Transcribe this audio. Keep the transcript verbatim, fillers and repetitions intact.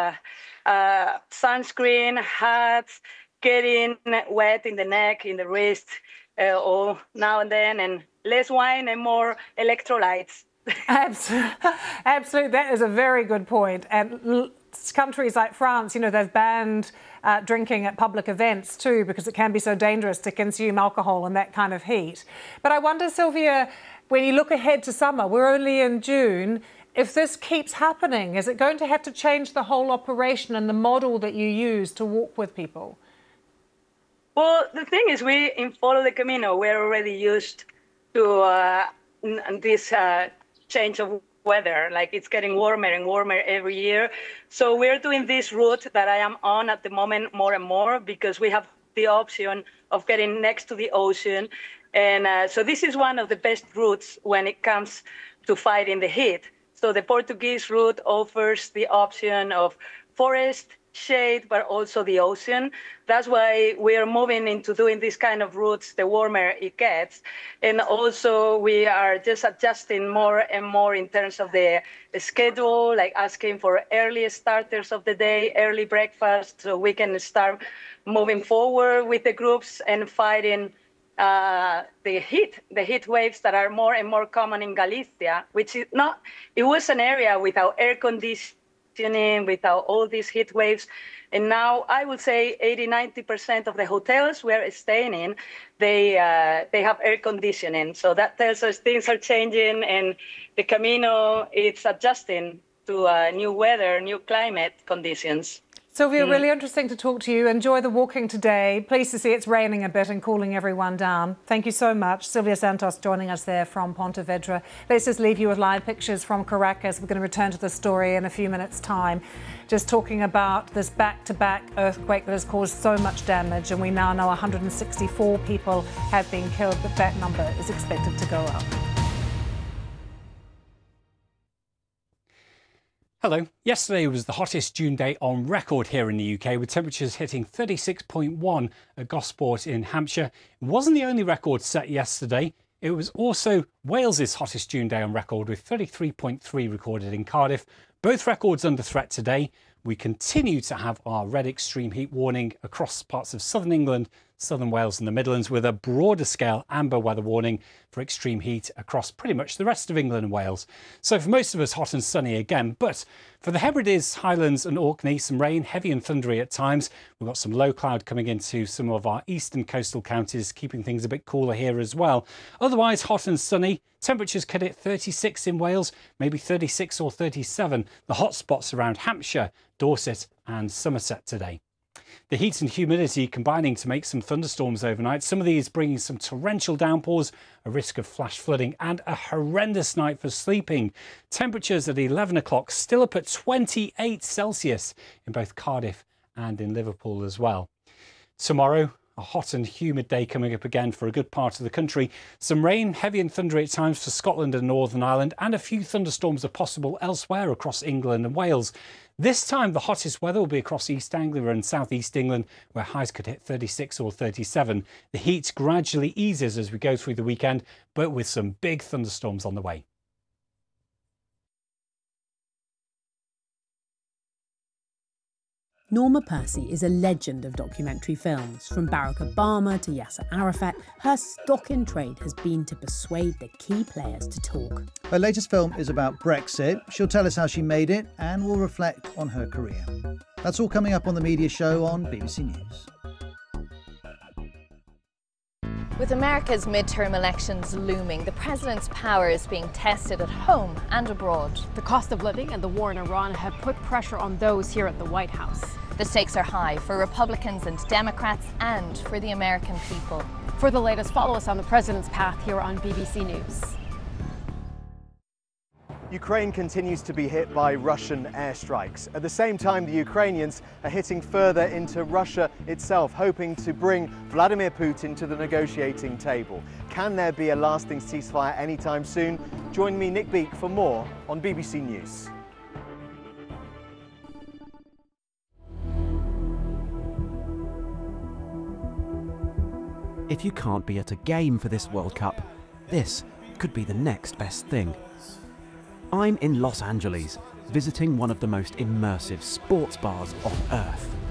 uh, uh, sunscreen, hats, getting wet in the neck, in the wrist, uh, all now and then, and less wine and more electrolytes. Absolutely. Absolutely. That is a very good point. And countries like France, you know, they've banned uh, drinking at public events too, because it can be so dangerous to consume alcohol in that kind of heat. But I wonder, Sylvia, when you look ahead to summer, we're only in June, if this keeps happening, is it going to have to change the whole operation and the model that you use to walk with people? Well, the thing is, we in Follow the Camino, we're already used to uh, this uh, change of weather. Like, it's getting warmer and warmer every year. So we're doing this route that I am on at the moment more and more, because we have the option of getting next to the ocean. And uh, so this is one of the best routes when it comes to fighting the heat. So the Portuguese route offers the option of forest, shade, but also the ocean. That's why we are moving into doing this kind of routes the warmer it gets. And also we are just adjusting more and more in terms of the schedule, like asking for early starters of the day, early breakfast, so we can start moving forward with the groups and fighting uh, the heat, the heat waves that are more and more common in Galicia, which is not, it was an area without air conditioning, without all these heat waves. And now I would say eighty, ninety percent of the hotels we're staying in, they, uh, they have air conditioning. So that tells us things are changing, and the Camino, it's adjusting to uh, new weather, new climate conditions. Sylvia, mm. really interesting to talk to you. Enjoy the walking today. Pleased to see it's raining a bit and cooling everyone down. Thank you so much. Sylvia Santos joining us there from Pontevedra. Let's just leave you with live pictures from Caracas. We're going to return to the story in a few minutes' time. Just talking about this back-to-back earthquake that has caused so much damage, and we now know one hundred sixty-four people have been killed, but that number is expected to go up. Hello. Yesterday was the hottest June day on record here in the U K, with temperatures hitting thirty-six point one at Gosport in Hampshire. It wasn't the only record set yesterday. It was also Wales's hottest June day on record, with thirty-three point three recorded in Cardiff. Both records under threat today. We continue to have our red extreme heat warning across parts of southern England, southern Wales and the Midlands, with a broader scale amber weather warning for extreme heat across pretty much the rest of England and Wales. So for most of us, hot and sunny again. But for the Hebrides, Highlands and Orkney, some rain, heavy and thundery at times. We've got some low cloud coming into some of our eastern coastal counties, keeping things a bit cooler here as well. Otherwise, hot and sunny. Temperatures could hit thirty-six in Wales, maybe thirty-six or thirty-seven. The hot spots around Hampshire, Dorset and Somerset today. The heat and humidity combining to make some thunderstorms overnight. Some of these bringing some torrential downpours, a risk of flash flooding and a horrendous night for sleeping. Temperatures at eleven o'clock still up at twenty-eight Celsius in both Cardiff and in Liverpool as well. Tomorrow, a hot and humid day coming up again for a good part of the country. Some rain, heavy and thundery at times for Scotland and Northern Ireland, and a few thunderstorms are possible elsewhere across England and Wales. This time, the hottest weather will be across East Anglia and South East England, where highs could hit thirty-six or thirty-seven. The heat gradually eases as we go through the weekend, but with some big thunderstorms on the way. Norma Percy is a legend of documentary films. From Barack Obama to Yasser Arafat, her stock in trade has been to persuade the key players to talk. Her latest film is about Brexit. She'll tell us how she made it and will reflect on her career. That's all coming up on The Media Show on B B C News. With America's midterm elections looming, the president's power is being tested at home and abroad. The cost of living and the war in Iran have put pressure on those here at the White House. The stakes are high for Republicans and Democrats and for the American people. For the latest, follow us on the president's path here on B B C News. Ukraine continues to be hit by Russian airstrikes. At the same time, the Ukrainians are hitting further into Russia itself, hoping to bring Vladimir Putin to the negotiating table. Can there be a lasting ceasefire anytime soon? Join me, Nick Beake, for more on B B C News. If you can't be at a game for this World Cup, this could be the next best thing. I'm in Los Angeles, visiting one of the most immersive sports bars on Earth.